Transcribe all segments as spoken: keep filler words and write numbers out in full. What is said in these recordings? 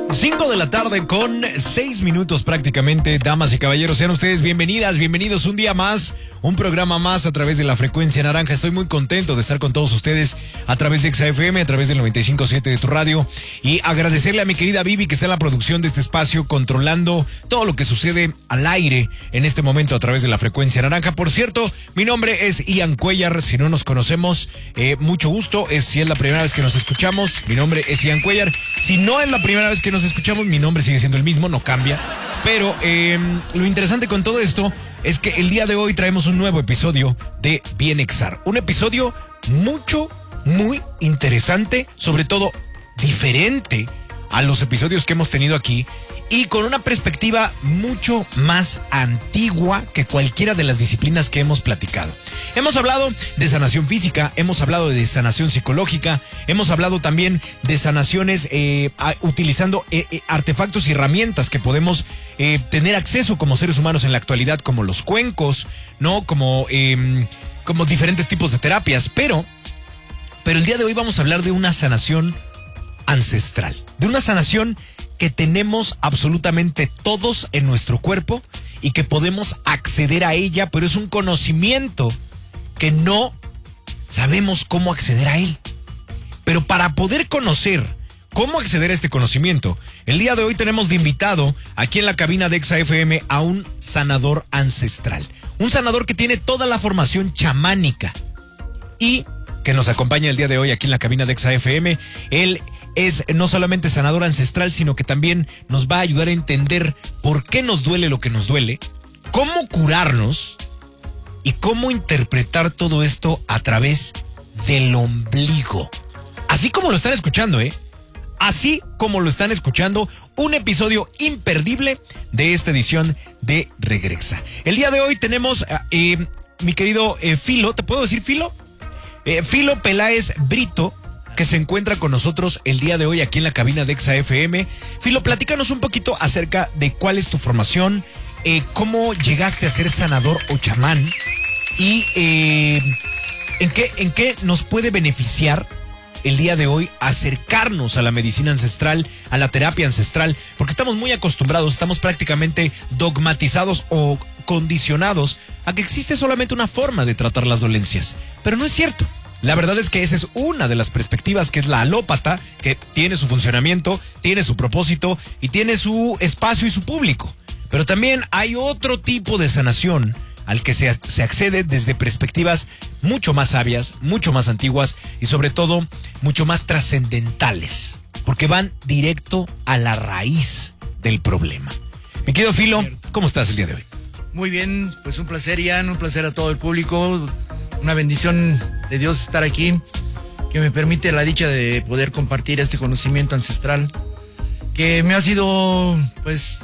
cinco de la tarde con seis minutos prácticamente, damas y caballeros, sean ustedes bienvenidas, bienvenidos un día más, un programa más a través de la frecuencia naranja. Estoy muy contento de estar con todos ustedes a través de Exa F M, a través del noventa y cinco punto siete de tu radio, y agradecerle a mi querida Vivi que está en la producción de este espacio, controlando todo lo que sucede al aire en este momento a través de la frecuencia naranja. Por cierto, mi nombre es Ian Cuellar, si no nos conocemos, eh, mucho gusto, es, si es la primera vez que nos escuchamos, mi nombre es Ian Cuellar. Si no es la primera vez que nos escuchamos, mi nombre sigue siendo el mismo, no cambia. Pero eh, lo interesante con todo esto es que el día de hoy traemos un nuevo episodio de Bienexar. Un episodio mucho, muy interesante, sobre todo diferente a los episodios que hemos tenido aquí y con una perspectiva mucho más antigua que cualquiera de las disciplinas que hemos platicado. Hemos hablado de sanación física, hemos hablado de sanación psicológica, hemos hablado también de sanaciones eh, a, utilizando eh, eh, artefactos y herramientas que podemos eh, tener acceso como seres humanos en la actualidad, como los cuencos, ¿no? Como, eh, como diferentes tipos de terapias, pero, pero el día de hoy vamos a hablar de una sanación ancestral, de una sanación que tenemos absolutamente todos en nuestro cuerpo y que podemos acceder a ella, pero es un conocimiento que no sabemos cómo acceder a él. Pero para poder conocer cómo acceder a este conocimiento, el día de hoy tenemos de invitado aquí en la cabina de Exa F M a un sanador ancestral, un sanador que tiene toda la formación chamánica y que nos acompaña el día de hoy aquí en la cabina de Exa F M. Él es no solamente sanador ancestral, sino que también nos va a ayudar a entender por qué nos duele lo que nos duele, cómo curarnos y cómo interpretar todo esto a través del ombligo. Así como lo están escuchando, ¿eh? Así como lo están escuchando, un episodio imperdible de esta edición de Regresa. El día de hoy tenemos, eh, mi querido eh, Filo, ¿te puedo decir Filo? Eh, Filo Peláez Brito, que se encuentra con nosotros el día de hoy aquí en la cabina de Exa F M. Filo, platícanos un poquito acerca de cuál es tu formación, eh, cómo llegaste a ser sanador o chamán y eh, en qué, en qué nos puede beneficiar el día de hoy acercarnos a la medicina ancestral, a la terapia ancestral, porque estamos muy acostumbrados, estamos prácticamente dogmatizados o condicionados a que existe solamente una forma de tratar las dolencias, pero no es cierto. La verdad es que esa es una de las perspectivas, que es la alópata, que tiene su funcionamiento, tiene su propósito y tiene su espacio y su público. Pero también hay otro tipo de sanación al que se, se accede desde perspectivas mucho más sabias, mucho más antiguas y sobre todo mucho más trascendentales, porque van directo a la raíz del problema. Mi querido Filo, ¿cómo estás el día de hoy? Muy bien, pues un placer, Ian, un placer a todo el público. Una bendición de Dios estar aquí, que me permite la dicha de poder compartir este conocimiento ancestral, que me ha sido, pues,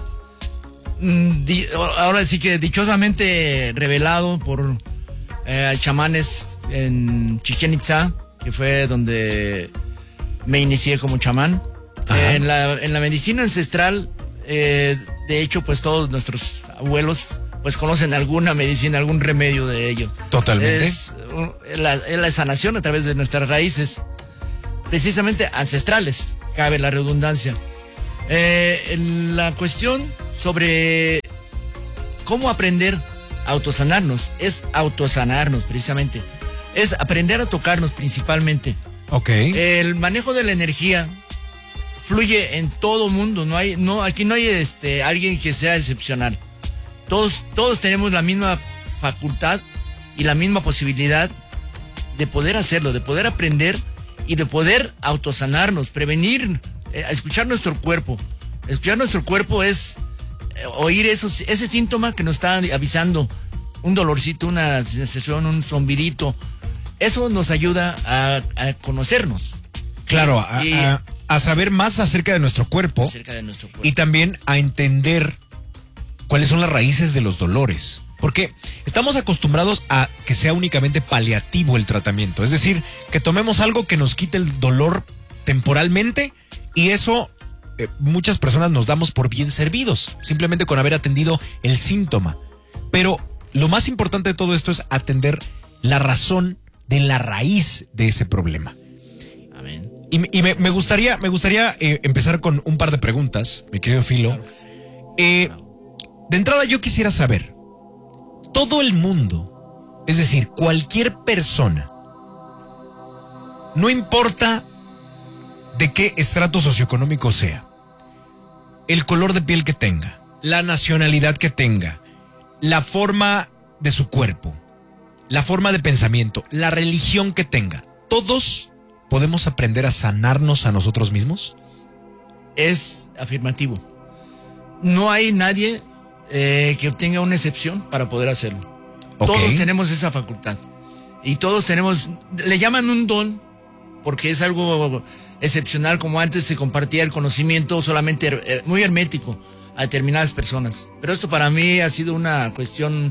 di, ahora sí que dichosamente revelado por eh, chamanes en Chichén Itzá, que fue donde me inicié como chamán. Eh, en, la, en la medicina ancestral, eh, de hecho, pues todos nuestros abuelos pues conocen alguna medicina, algún remedio de ello. Totalmente. Es la, es la sanación a través de nuestras raíces, precisamente ancestrales, cabe la redundancia. Eh, la cuestión sobre cómo aprender a autosanarnos, es autosanarnos precisamente, es aprender a tocarnos principalmente. Ok. El manejo de la energía fluye en todo mundo, no hay, no, aquí no hay este, alguien que sea excepcional. Todos, todos tenemos la misma facultad y la misma posibilidad de poder hacerlo, de poder aprender y de poder autosanarnos, prevenir, eh, escuchar nuestro cuerpo. Escuchar nuestro cuerpo es eh, oír esos, ese síntoma que nos está avisando, un dolorcito, una sensación, un zombidito. Eso nos ayuda a, a conocernos. Claro, a, y, a, a saber más acerca de nuestro cuerpo, acerca de nuestro cuerpo. Y también a entender cuáles son las raíces de los dolores. Porque estamos acostumbrados a que sea únicamente paliativo el tratamiento. Es decir, que tomemos algo que nos quite el dolor temporalmente y eso eh, muchas personas nos damos por bien servidos, simplemente con haber atendido el síntoma. Pero lo más importante de todo esto es atender la razón de la raíz de ese problema. Amén. Y, y me, me gustaría, me gustaría eh, empezar con un par de preguntas, mi querido Filo. Claro que sí. Eh, de entrada yo quisiera saber, todo el mundo, es decir, cualquier persona, no importa de qué estrato socioeconómico sea, el color de piel que tenga, la nacionalidad que tenga, la forma de su cuerpo, la forma de pensamiento, la religión que tenga, ¿todos podemos aprender a sanarnos a nosotros mismos? Es afirmativo. No hay nadie eh, que obtenga una excepción para poder hacerlo. Okay. Todos tenemos esa facultad. Y todos tenemos, le llaman un don, porque es algo excepcional, como antes se compartía el conocimiento solamente eh, muy hermético a determinadas personas. Pero esto para mí ha sido una cuestión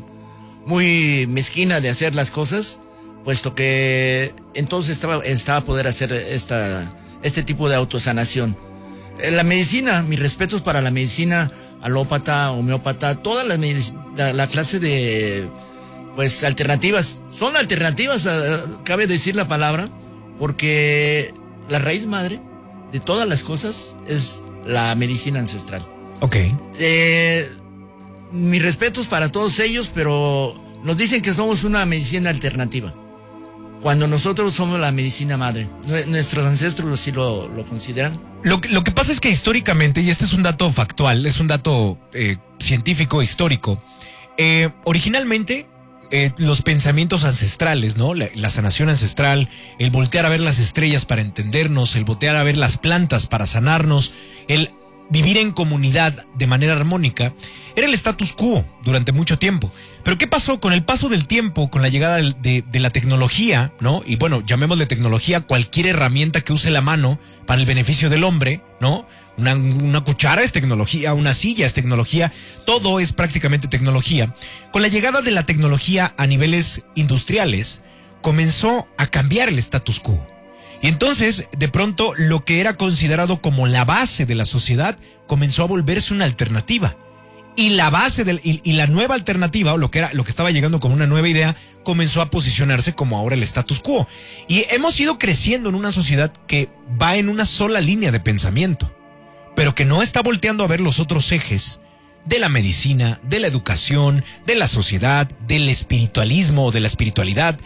muy mezquina de hacer las cosas, puesto que entonces estaba, estaba a poder hacer esta, este tipo de autosanación. La medicina, mis respetos para la medicina alópata, homeópata, toda la, la, la clase de pues alternativas. Son alternativas, cabe decir la palabra, porque la raíz madre de todas las cosas es la medicina ancestral. Ok. Eh, mis respetos para todos ellos, pero nos dicen que somos una medicina alternativa, cuando nosotros somos la medicina madre. Nuestros ancestros sí lo, lo consideran. Lo que, lo que pasa es que históricamente, y este es un dato factual, es un dato eh, científico, histórico, eh, originalmente eh, los pensamientos ancestrales, ¿no? La, la sanación ancestral, el voltear a ver las estrellas para entendernos, el voltear a ver las plantas para sanarnos, el vivir en comunidad de manera armónica, era el status quo durante mucho tiempo. Pero ¿qué pasó? Con el paso del tiempo, con la llegada de, de, de la tecnología, ¿no? Y bueno, llamémosle tecnología cualquier herramienta que use la mano para el beneficio del hombre, ¿no? Una, una cuchara es tecnología, una silla es tecnología, todo es prácticamente tecnología. Con la llegada de la tecnología a niveles industriales, comenzó a cambiar el status quo. Y entonces, de pronto, lo que era considerado como la base de la sociedad comenzó a volverse una alternativa. Y la base del, y, y la nueva alternativa, o lo que era, lo que estaba llegando como una nueva idea, comenzó a posicionarse como ahora el status quo. Y hemos ido creciendo en una sociedad que va en una sola línea de pensamiento, pero que no está volteando a ver los otros ejes de la medicina, de la educación, de la sociedad, del espiritualismo, de la espiritualidad,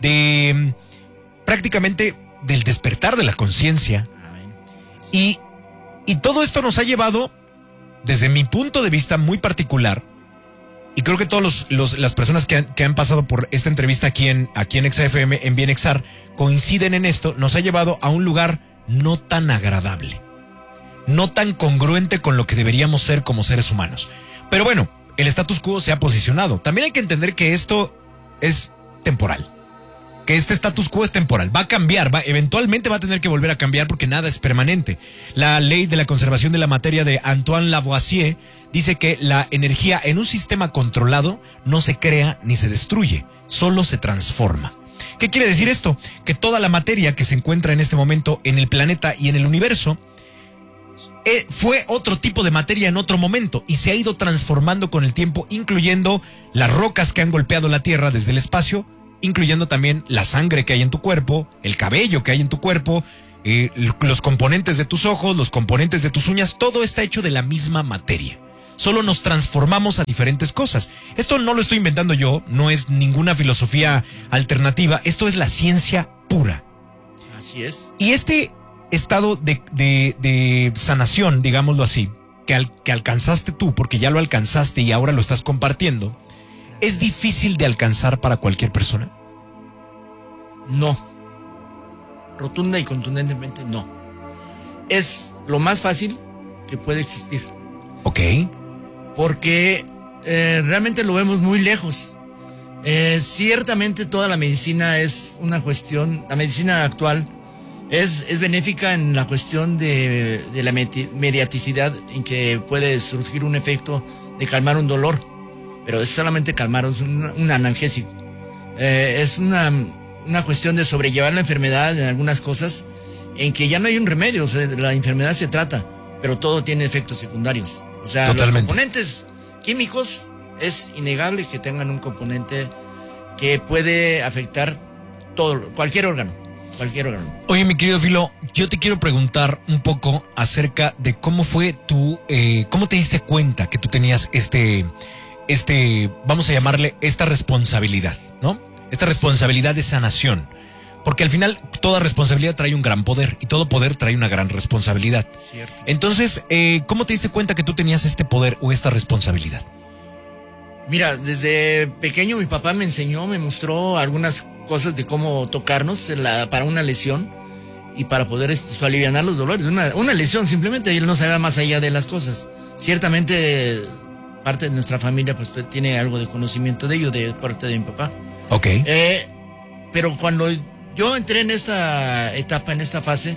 de prácticamente del despertar de la conciencia. Y, y todo esto nos ha llevado, desde mi punto de vista muy particular, y creo que todas los, los, las personas que han, que han pasado por esta entrevista aquí en, aquí en Exa F M, en Bienexar, coinciden en esto, nos ha llevado a un lugar no tan agradable, no tan congruente con lo que deberíamos ser como seres humanos. Pero bueno, el status quo se ha posicionado. También hay que entender que esto es temporal, que este status quo es temporal, va a cambiar, va, eventualmente va a tener que volver a cambiar porque nada es permanente. La ley de la conservación de la materia de Antoine Lavoisier dice que la energía en un sistema controlado no se crea ni se destruye, solo se transforma. ¿Qué quiere decir esto? Que toda la materia que se encuentra en este momento en el planeta y en el universo eh, fue otro tipo de materia en otro momento y se ha ido transformando con el tiempo, incluyendo las rocas que han golpeado la Tierra desde el espacio, incluyendo también la sangre que hay en tu cuerpo, el cabello que hay en tu cuerpo, eh, los componentes de tus ojos, los componentes de tus uñas, todo está hecho de la misma materia. Solo nos transformamos a diferentes cosas. Esto no lo estoy inventando yo, no es ninguna filosofía alternativa, esto es la ciencia pura. Así es. Y este estado de, de, de sanación, digámoslo así, que, al, que alcanzaste tú, porque ya lo alcanzaste y ahora lo estás compartiendo, ¿es difícil de alcanzar para cualquier persona? No. Rotunda y contundentemente no. Es lo más fácil que puede existir. Ok. Porque eh, realmente lo vemos muy lejos. Eh, ciertamente toda la medicina es una cuestión, la medicina actual es, es benéfica en la cuestión de, de la mediaticidad, en que puede surgir un efecto de calmar un dolor. Pero es solamente calmar, es un, un analgésico. Eh, es una, una cuestión de sobrellevar la enfermedad en algunas cosas en que ya no hay un remedio. O sea, la enfermedad se trata, pero todo tiene efectos secundarios. O sea, totalmente. Los componentes químicos es innegable que tengan un componente que puede afectar todo, cualquier órgano. cualquier órgano. Oye, mi querido Filo, yo te quiero preguntar un poco acerca de cómo fue tú, eh, cómo te diste cuenta que tú tenías este, este, vamos a llamarle esta responsabilidad, ¿no? Esta responsabilidad de sanación. Porque al final toda responsabilidad trae un gran poder y todo poder trae una gran responsabilidad. Cierto. Entonces, eh, ¿cómo te diste cuenta que tú tenías este poder o esta responsabilidad? Mira, desde pequeño mi papá me enseñó, me mostró algunas cosas de cómo tocarnos la, para una lesión y para poder este, alivianar los dolores. Una, una lesión, simplemente él no sabía más allá de las cosas. Ciertamente parte de nuestra familia pues tiene algo de conocimiento de ello, de parte de mi papá. Ok. Eh, pero cuando yo entré en esta etapa, en esta fase,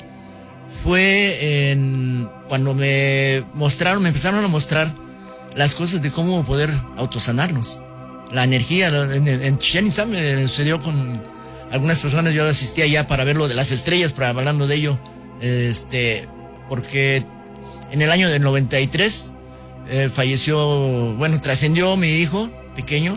fue en, cuando me mostraron, me empezaron a mostrar las cosas de cómo poder autosanarnos. La energía, en, en Chichén Itzá me sucedió con algunas personas, yo asistía ya para ver lo de las estrellas, para hablando de ello, este, porque en el año del noventa y tres eh, falleció, bueno, trascendió mi hijo pequeño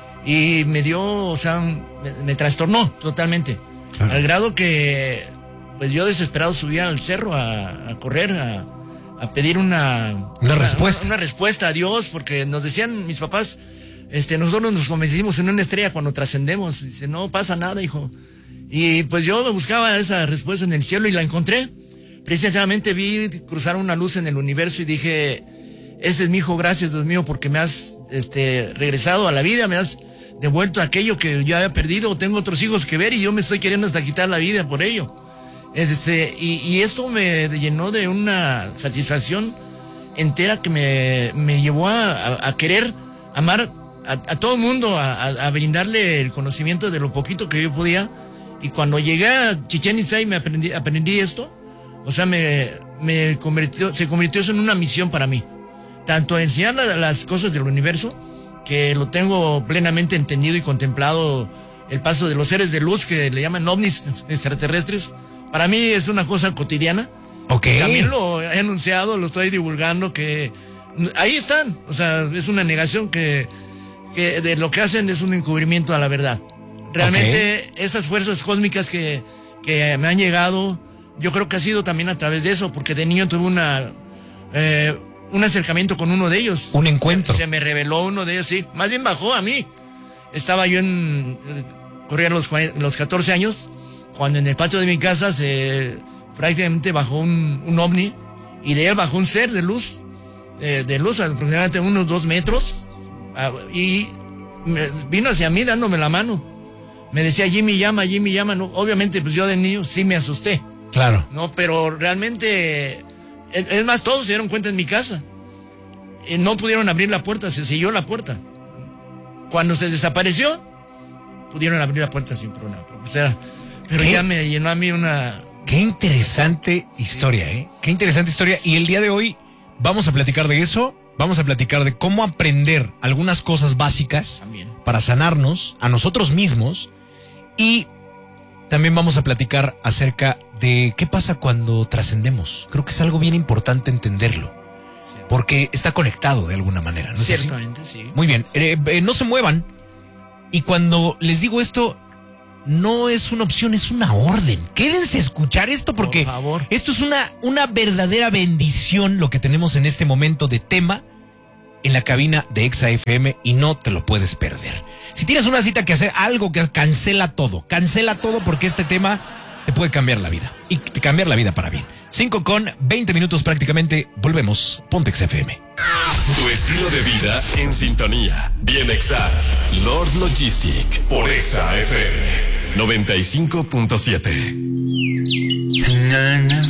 y me dio, o sea, me, me trastornó totalmente. Claro. Al grado que pues yo desesperado subía al cerro a, a correr, a, a pedir una, una, una respuesta. Una, una respuesta a Dios, porque nos decían mis papás, este, nosotros nos convertimos en una estrella cuando trascendemos. Dice, no pasa nada, hijo. Y pues yo me buscaba esa respuesta en el cielo y la encontré. Precisamente vi cruzar una luz en el universo y dije, ese es mi hijo, gracias Dios mío, porque me has este, regresado a la vida, me has devuelto aquello que yo había perdido. Tengo otros hijos que ver y yo me estoy queriendo hasta quitar la vida por ello. Este, y, y esto me llenó de una satisfacción entera que me, me llevó a, a, a querer amar a, a todo el mundo, a, a brindarle el conocimiento de lo poquito que yo podía. Y cuando llegué a Chichén Itzá y me aprendí, aprendí esto, o sea, me, me convirtió, se convirtió eso en una misión para mí. Tanto enseñar la, las cosas del universo, que lo tengo plenamente entendido y contemplado, el paso de los seres de luz que le llaman ovnis extraterrestres. Para mí es una cosa cotidiana. Ok. También lo he anunciado, lo estoy divulgando, que ahí están. O sea, es una negación que, que de lo que hacen es un encubrimiento a la verdad. Realmente okay. Esas fuerzas cósmicas que, que me han llegado, yo creo que ha sido también a través de eso, porque de niño tuve una... Eh, un acercamiento con uno de ellos. Un encuentro. Se, se me reveló uno de ellos, sí. Más bien bajó a mí. Estaba yo en... Corría los, los catorce años, cuando en el patio de mi casa se prácticamente bajó un, un ovni, y de él bajó un ser de luz, eh, de luz aproximadamente unos dos metros, y me, vino hacia mí dándome la mano. Me decía, Jimmy llama, Jimmy llama. No, obviamente, pues yo de niño sí me asusté. Claro. No, pero realmente... Es más, todos se dieron cuenta en mi casa. Y no pudieron abrir la puerta, se selló la puerta. Cuando se desapareció, pudieron abrir la puerta sin problema. Pero, pero ya me llenó a mí una... Qué interesante sí. historia, ¿eh? Qué interesante historia. Y el día de hoy vamos a platicar de eso. Vamos a platicar de cómo aprender algunas cosas básicas también para sanarnos a nosotros mismos. Y también vamos a platicar acerca de qué pasa cuando trascendemos. Creo que es algo bien importante entenderlo. Cierto. Porque está conectado de alguna manera, ¿no? Ciertamente, sí. Muy bien, eh, eh, no se muevan. Y cuando les digo esto, no es una opción, es una orden. Quédense a escuchar esto porque por favor. Esto es una, una verdadera bendición lo que tenemos en este momento de tema en la cabina de Exa F M y no te lo puedes perder. Si tienes una cita que hacer, algo que cancela todo, cancela todo porque este tema te puede cambiar la vida y te cambiar la vida para bien. cinco con veinte minutos prácticamente, volvemos, ponte Exa F M. Tu estilo de vida en sintonía, bien Exa, Lord Logistic por Exa F M noventa y cinco punto siete. Nana,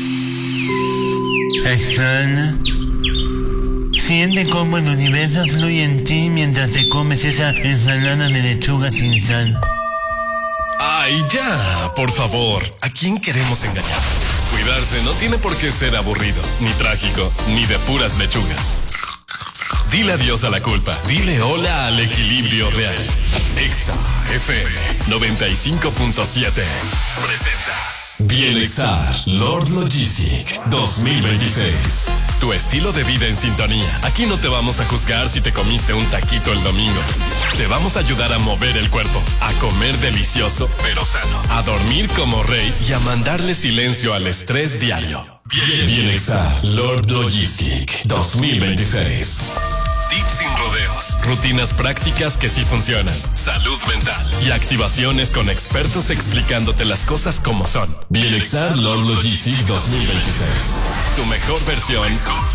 Sana, siente cómo el universo fluye en ti mientras te comes esa ensalada de lechuga sin sal. Ay, ya, por favor, ¿a quién queremos engañar? Cuidarse no tiene por qué ser aburrido, ni trágico, ni de puras lechugas. Dile adiós a la culpa, dile hola al equilibrio real. Exa F M noventa y cinco punto siete presenta Bienexar Lord Logistic dos mil veintiséis. tu estilo de vida en sintonía. Aquí no te vamos a juzgar si te comiste un taquito el domingo. Te vamos a ayudar a mover el cuerpo, a comer delicioso pero sano, a dormir como rey y a mandarle silencio al estrés diario. Bienexar Lord Logistic dos mil veintiséis. Tips sin rodeos, rutinas prácticas que sí funcionan, salud mental y activaciones con expertos explicándote las cosas como son. Bienexar Lord Logistic dos mil veintiséis. Tu mejor versión